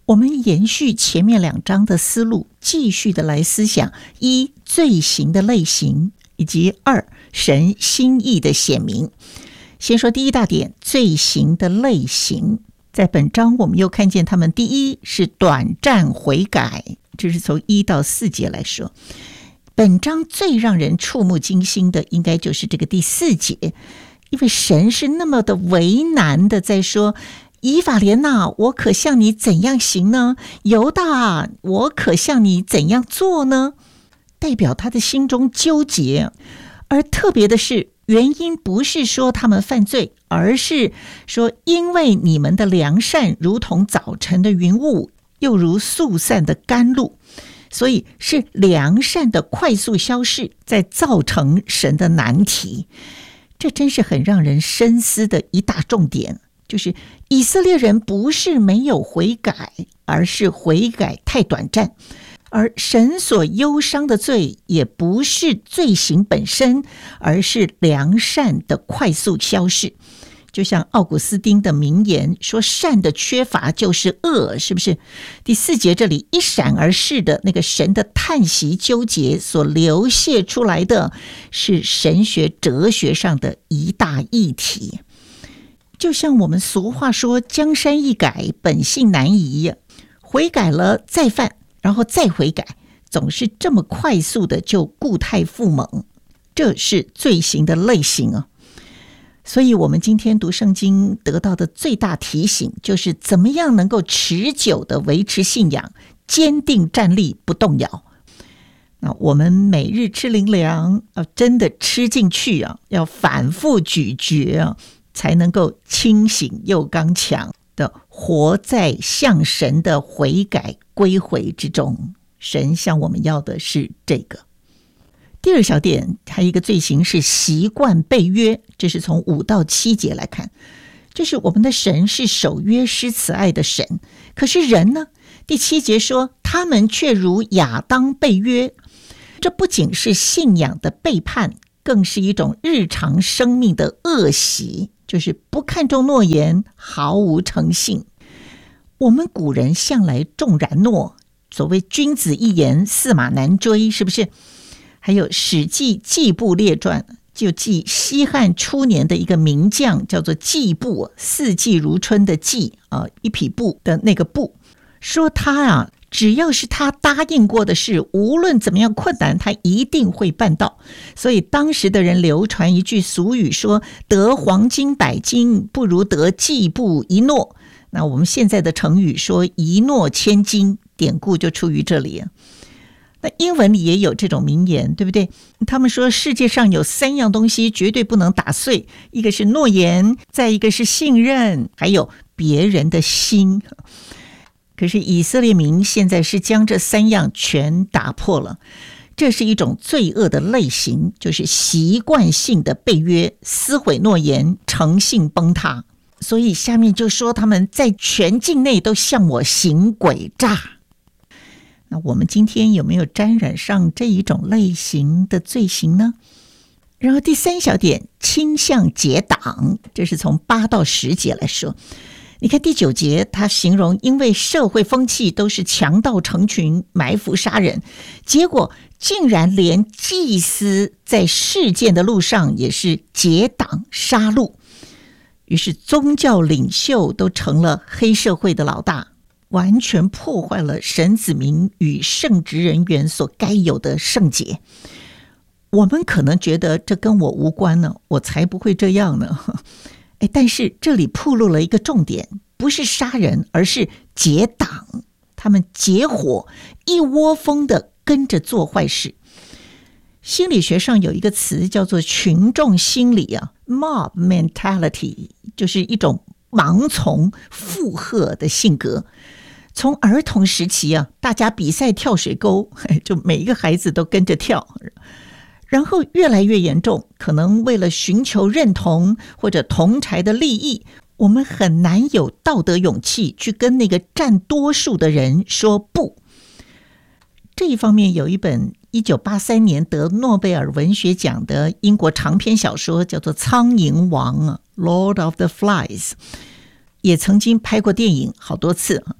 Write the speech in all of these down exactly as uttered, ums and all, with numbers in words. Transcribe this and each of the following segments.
我们延续前面两章的思路，继续的来思想一罪行的类型，以及二神心意的显明。先说第一大点，罪行的类型。在本章我们又看见他们第一是短暂悔改，这是从一到四节来说。本章最让人触目惊心的应该就是这个第四节，因为神是那么的为难的在说，以法莲哪，我可向你怎样行呢？犹大，我可向你怎样做呢？代表他的心中纠结。而特别的是，原因不是说他们犯罪，而是说因为你们的良善如同早晨的云雾，又如速散的甘露，所以是良善的快速消逝，在造成神的难题。这真是很让人深思的一大重点，就是以色列人不是没有悔改，而是悔改太短暂。而神所忧伤的罪也不是罪行本身，而是良善的快速消逝。就像奥古斯丁的名言说，善的缺乏就是恶，是不是？第四节这里一闪而逝的那个神的叹息纠结所流泻出来的，是神学哲学上的一大议题。就像我们俗话说，江山易改，本性难移，悔改了再犯，然后再悔改，总是这么快速的就固态复萌，这是罪行的类型啊。所以我们今天读圣经得到的最大提醒，就是怎么样能够持久的维持信仰，坚定站立不动摇。那我们每日吃灵粮，要真的吃进去啊，要反复咀嚼啊，才能够清醒又刚强的活在向神的悔改归回之中。神向我们要的是这个。第二小点，还有一个罪行是习惯背约，这是从五到七节来看。就是我们的神是守约施慈爱的神，可是人呢？第七节说他们却如亚当背约，这不仅是信仰的背叛，更是一种日常生命的恶习，就是不看重诺言，毫无诚信。我们古人向来重然诺，所谓君子一言，驷马难追，是不是？还有《史记·季布列传》就记西汉初年的一个名将，叫做季布，四季如春的季啊，一匹布的那个布，说他啊，只要是他答应过的事，无论怎么样困难，他一定会办到。所以当时的人流传一句俗语说，得黄金百斤，不如得季布一诺。那我们现在的成语说一诺千金，典故就出于这里。那英文里也有这种名言，对不对？他们说世界上有三样东西绝对不能打碎，一个是诺言，再一个是信任，还有别人的心。可是以色列民现在是将这三样全打破了，这是一种罪恶的类型，就是习惯性的背约，撕毁诺言，诚信崩塌。所以下面就说他们在全境内都向我行诡诈。那我们今天有没有沾染上这一种类型的罪行呢？然后第三小点，倾向结党，这是从八到十节来说。你看第九节，他形容因为社会风气都是强盗成群，埋伏杀人，结果竟然连祭司在事件的路上也是结党杀戮，于是宗教领袖都成了黑社会的老大，完全破坏了神子民与圣职人员所该有的圣洁。我们可能觉得这跟我无关呢，我才不会这样呢。哎，但是这里暴露了一个重点，不是杀人，而是结党。他们结伙，一窝蜂的跟着做坏事。心理学上有一个词叫做群众心理啊 ，mob mentality， 就是一种盲从附和的性格。从儿童时期啊，大家比赛跳水沟，就每一个孩子都跟着跳。然后越来越严重，可能为了寻求认同或者同侪的利益，我们很难有道德勇气去跟那个占多数的人说不。这一方面有一本一九八三年得诺贝尔文学奖的英国长篇小说叫做《苍蝇王》啊 ，Lord of the Flies， 也曾经拍过电影好多次。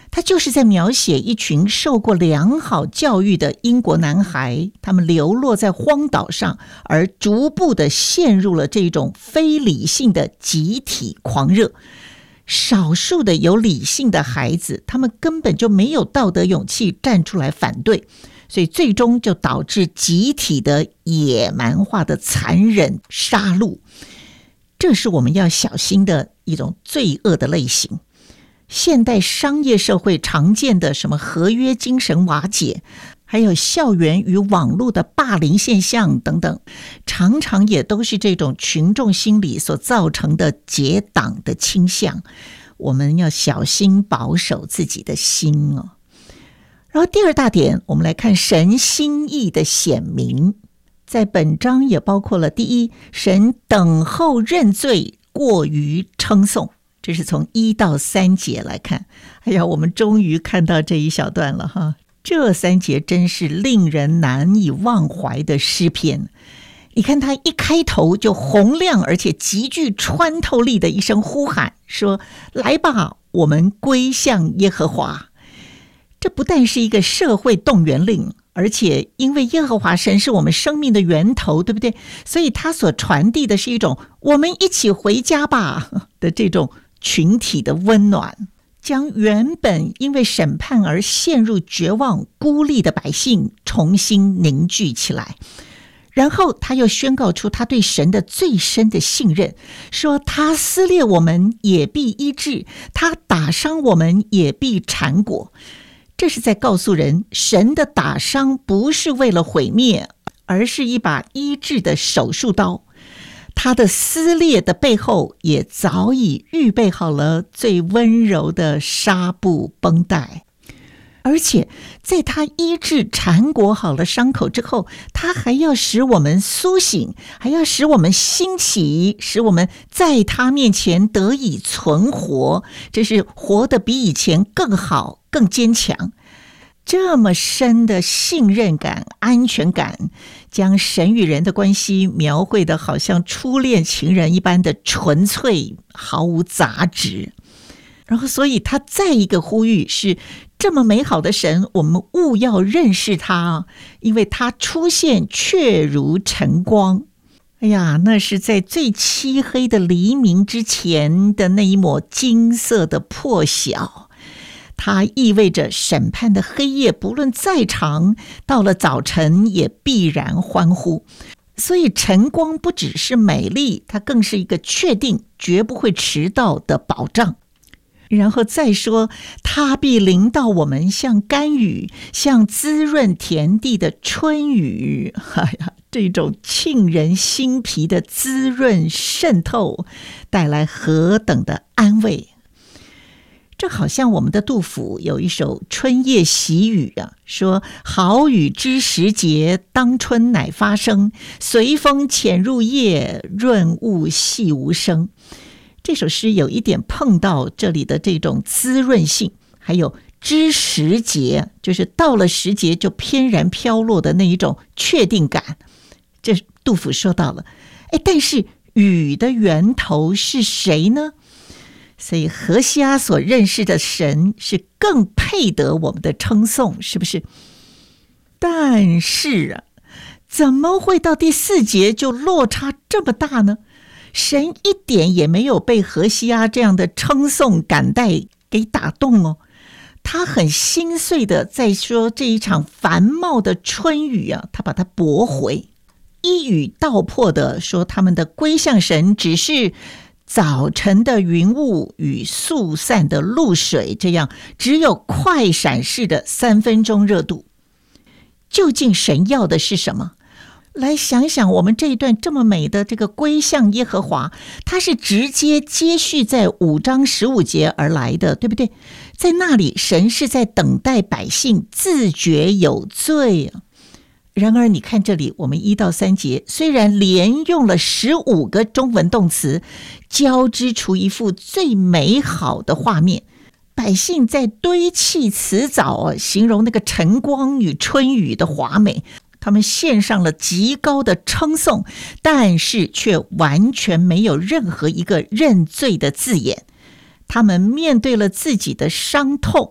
他就是在描写一群受过良好教育的英国男孩，他们流落在荒岛上，而逐步的陷入了这种非理性的集体狂热。少数的有理性的孩子，他们根本就没有道德勇气站出来反对，所以最终就导致集体的野蛮化的残忍杀戮。这是我们要小心的一种罪恶的类型。现代商业社会常见的什么合约精神瓦解，还有校园与网络的霸凌现象等等，常常也都是这种群众心理所造成的结党的倾向。我们要小心保守自己的心哦。然后第二大点，我们来看神心意的显明，在本章也包括了第一，神等候认罪，过于称颂。这是从一到三节来看，哎呀，我们终于看到这一小段了哈！这三节真是令人难以忘怀的诗篇。你看他一开头就洪亮而且极具穿透力的一声呼喊，说：“来吧，我们归向耶和华。”这不但是一个社会动员令，而且因为耶和华神是我们生命的源头，对不对？所以他所传递的是一种我们一起回家吧的这种群体的温暖，将原本因为审判而陷入绝望孤立的百姓重新凝聚起来。然后他又宣告出他对神的最深的信任，说他撕裂我们也必医治，他打伤我们也必缠裹。这是在告诉人，神的打伤不是为了毁灭，而是一把医治的手术刀。他的撕裂的背后也早已预备好了最温柔的纱布绷带，而且在他医治缠裹好了伤口之后，他还要使我们苏醒，还要使我们兴起，使我们在他面前得以存活，这是活得比以前更好更坚强。这么深的信任感、安全感，将神与人的关系描绘得好像初恋情人一般的纯粹，毫无杂质。然后所以他再一个呼吁是，这么美好的神，我们务要认识他，因为他出现却如晨光。哎呀，那是在最漆黑的黎明之前的那一抹金色的破晓。它意味着审判的黑夜不论再长，到了早晨也必然欢呼。所以晨光不只是美丽，它更是一个确定绝不会迟到的保障。然后再说，它必临到我们，像甘雨，像滋润田地的春雨。哎呀，这种沁人心脾的滋润渗透，带来何等的安慰。这好像我们的杜甫有一首《春夜喜雨》啊，说好雨知时节，当春乃发生，随风潜入夜，润物细无声。这首诗有一点碰到这里的这种滋润性，还有知时节，就是到了时节就翩然飘落的那一种确定感。这杜甫说到了，哎，但是雨的源头是谁呢？所以何西阿所认识的神是更配得我们的称颂，是不是？但是啊，怎么会到第四节就落差这么大呢？神一点也没有被何西阿这样的称颂感戴给打动哦，他很心碎的在说这一场繁茂的春雨啊，他把它驳回，一语道破的说他们的归向神只是早晨的云雾与速散的露水，这样只有快闪式的三分钟热度。究竟神要的是什么？来想想我们这一段这么美的这个归向耶和华，它是直接接续在五章十五节而来的，对不对？在那里神是在等待百姓自觉有罪。然而你看这里，我们一到三节虽然连用了十五个中文动词，交织出一幅最美好的画面，百姓在堆砌词藻，形容那个晨光与春雨的华美，他们献上了极高的称颂，但是却完全没有任何一个认罪的字眼。他们面对了自己的伤痛，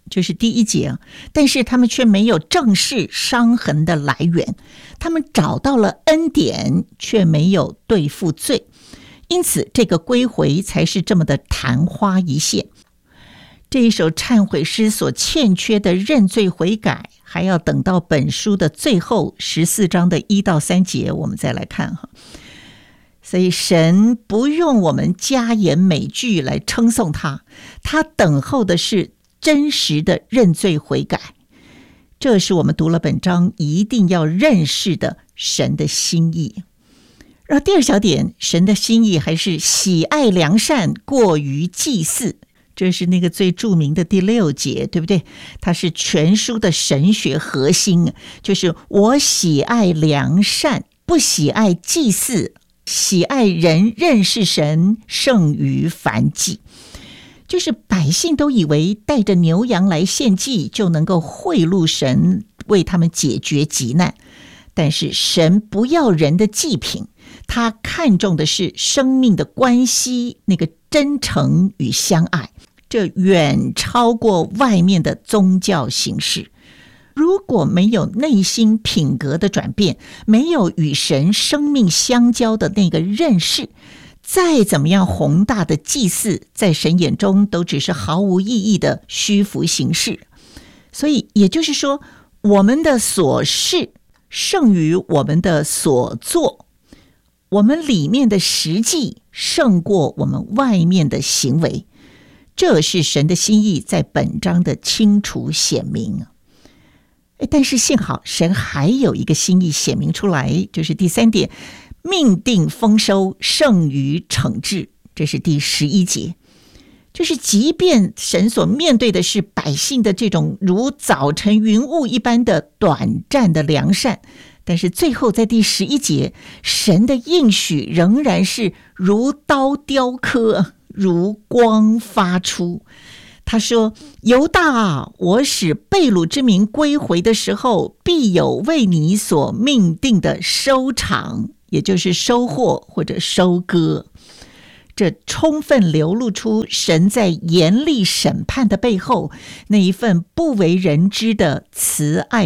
就是第一节，但是他们却没有正视伤痕的来源，他们找到了恩典，却没有对付罪，因此这个归回才是这么的昙花一现。这一首忏悔诗所欠缺的认罪悔改，还要等到本书的最后十四章的一到三节，我们再来看哈。所以神不用我们加言美句来称颂他，他等候的是真实的认罪悔改。这是我们读了本章一定要认识的神的心意。然后第二小点，神的心意还是喜爱良善过于祭祀，这是那个最著名的第六节，对不对？它是全书的神学核心，就是我喜爱良善，不喜爱祭祀，喜爱人认识神胜于燔祭。就是百姓都以为带着牛羊来献祭就能够贿赂神，为他们解决急难，但是神不要人的祭品，他看重的是生命的关系，那个真诚与相爱，这远超过外面的宗教形式。如果没有内心品格的转变，没有与神生命相交的那个认识，再怎么样宏大的祭祀，在神眼中都只是毫无意义的虚浮形式。所以也就是说，我们的所事胜于我们的所做，我们里面的实际胜过我们外面的行为，这是神的心意在本章的清楚显明。但是幸好神还有一个心意显明出来，就是第三点，命定丰收胜于惩治，这是第十一节。就是即便神所面对的是百姓的这种如早晨云雾一般的短暂的良善，但是最后在第十一节，神的应许仍然是如刀雕刻，如光发出。他说，犹大啊，我使被掳之民归回的时候，必有为你所命定的收场，也就是收获或者收割。这充分流露出神在严厉审判的背后那一份不为人知的慈爱